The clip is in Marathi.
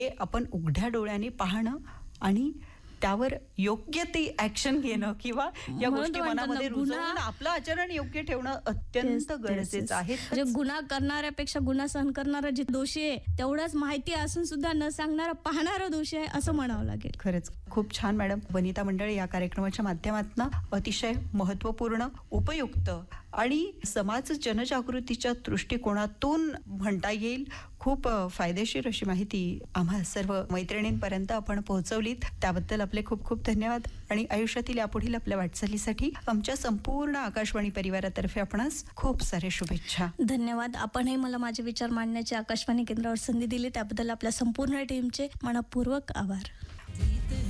हे आपण उघड्या डोळ्याने पाहणं आणि त्यावर योग्य ती ऍक्शन घेणं किंवा या गोष्टी मनामध्ये रुजवून आपलं आचरण योग्य ठेवणं अत्यंत गरजेचं आहे. जे गुन्हा करणाऱ्यापेक्षा गुन्हा सहन करणारा जे दोषी आहे तेवढाच माहिती असून सुद्धा न सांगणारा पाहणारा दोषी आहे असं म्हणावं लागेल. खरंच खूप छान मॅडम. वनिता मंडळ या कार्यक्रमाच्या माध्यमातून अतिशय महत्त्वपूर्ण, उपयुक्त आणि समाज जनजागृतीच्या दृष्टिकोनातून म्हणता येईल खूप फायदेशीर अशी माहिती आम्हा सर्व मैत्रिणींपर्यंत आपण पोहोचवलीत. त्याबद्दल आपले खूप खूप धन्यवाद आणि आयुष्यातील यापुढील आपल्या वाटचालीसाठी आमच्या संपूर्ण आकाशवाणी परिवारातर्फे आपणास खूप सारे शुभेच्छा. धन्यवाद. आपणही मला माझे विचार मांडण्याची आकाशवाणी केंद्रावर संधी दिली त्याबद्दल आपल्या संपूर्ण टीमचे मनपूर्वक आभार.